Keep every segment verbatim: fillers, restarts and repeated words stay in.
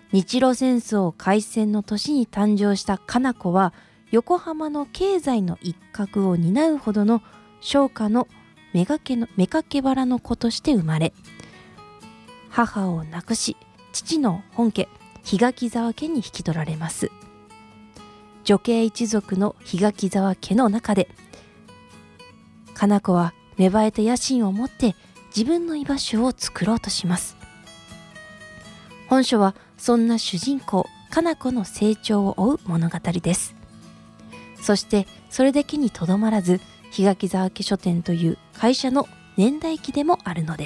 日露戦争開戦の年に誕生したかな子は、横浜の経済の一角を担うほどの商家の目掛けの目掛け腹の子として生まれ、母を亡くし、父の本家檜垣沢家に引き取られます。女系一族の檜垣沢家の中で、かな子は芽生えた野心を持って自分の居場所を作ろうとします。本書はそんな主人公かな子の成長を追う物語です。そしてそれだけにとどまらず、檜垣沢家書店という会社の年代記でもあるのです。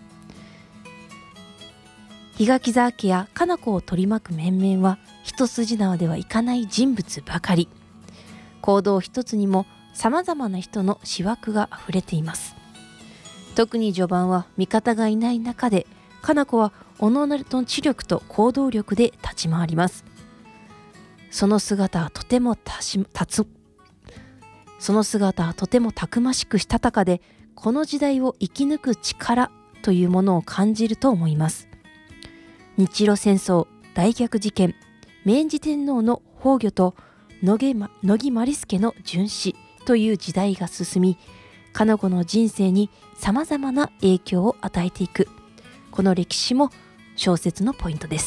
檜垣沢家やかな子を取り巻く面々は一筋縄ではいかない人物ばかり。行動一つにも様々な人の思惑があふれています。特に序盤は味方がいない中で、かな子は己の知力と行動力で立ち回ります。その姿はとてもたし立つその姿はとてもたくましくしたたかで、この時代を生き抜く力というものを感じると思います。日露戦争、大逆事件、明治天皇の崩御と野木麻里助の殉死という時代が進み、かな子の人生に様々な影響を与えていく、この歴史も小説のポイントです。